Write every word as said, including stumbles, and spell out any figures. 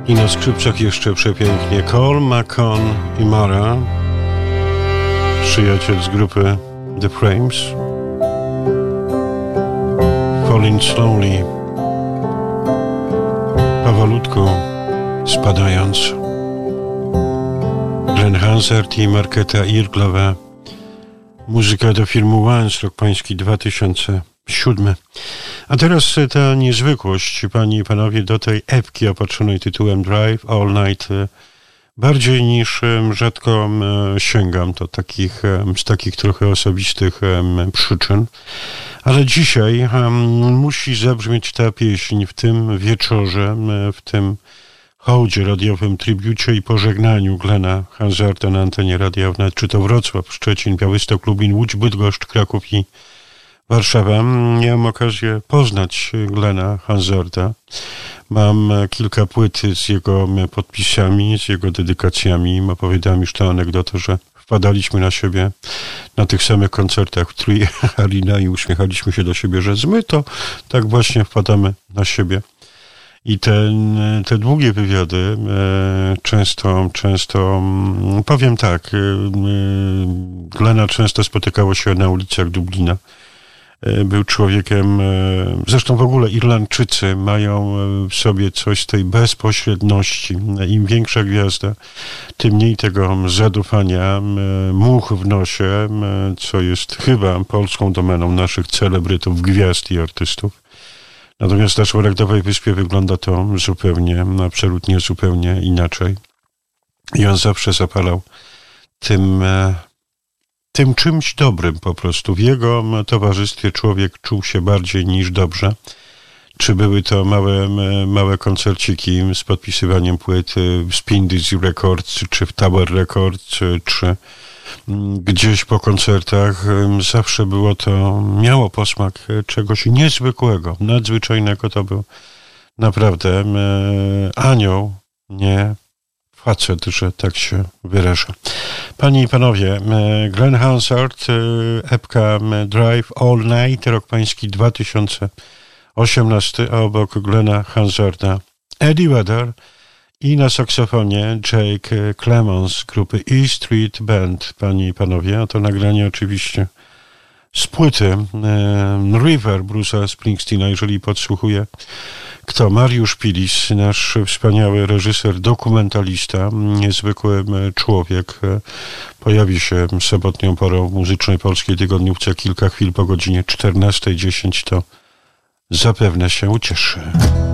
I na skrzypcach jeszcze przepięknie Cole, McCon i Mara, przyjaciel z grupy The Frames. Falling slowly, powolutku spadając. Glenn Hansard i Markéta Irglová. Muzyka do filmu Once, rok pański dwa tysiące siódmy. A teraz ta niezwykłość, panie i panowie, do tej epki opatrzonej tytułem Drive All Night. Bardziej niż rzadko sięgam do takich, z takich trochę osobistych przyczyn. Ale dzisiaj musi zabrzmieć ta pieśń w tym wieczorze, w tym hołdzie radiowym, tribucie i pożegnaniu Glena Hansarda na antenie Radia Wnet, czy to Wrocław, Szczecin, Białystok, Lublin, Łódź, Bydgoszcz, Kraków i Warszawa. Miałem okazję poznać Glena Hansarda. Mam kilka płyt z jego podpisami, z jego dedykacjami. Opowiadałem już tę anegdotę, że wpadaliśmy na siebie na tych samych koncertach w Three Arena i uśmiechaliśmy się do siebie, że my to tak właśnie wpadamy na siebie. I te, te długie wywiady e, często, często, powiem tak, e, Glena często spotykało się na ulicach Dublina. E, był człowiekiem, e, zresztą w ogóle Irlandczycy mają w sobie coś z tej bezpośredności. Im większa gwiazda, tym mniej tego zadufania, e, much w nosie, e, co jest chyba polską domeną naszych celebrytów, gwiazd i artystów. Natomiast na Szmaragdowej Wyspie wygląda to zupełnie, absolutnie zupełnie inaczej. I on zawsze zapalał tym, tym czymś dobrym po prostu. W jego towarzystwie człowiek czuł się bardziej niż dobrze. Czy były to małe, małe koncerciki z podpisywaniem płyt w Spin Dizzy Records, czy w Tower Records, czy gdzieś po koncertach, zawsze było to, miało posmak czegoś niezwykłego, nadzwyczajnego. To był naprawdę anioł, nie facet, że tak się wyrażę. Panie i panowie, Glenn Hansard, epka Drive All Night, rok pański dwa tysiące osiemnasty, a obok Glena Hansarda Eddie Vedder i na saksofonie Jake Clemons z grupy E Street Band. Panie i panowie, a to nagranie oczywiście z płyty e, River Bruce'a Springsteena. Jeżeli podsłuchuje kto? Mariusz Pilis, nasz wspaniały reżyser, dokumentalista, niezwykły człowiek. Pojawi się sobotnią porą w Muzycznej Polskiej Tygodniówce kilka chwil po godzinie czternastej dziesięć. To zapewne się ucieszy.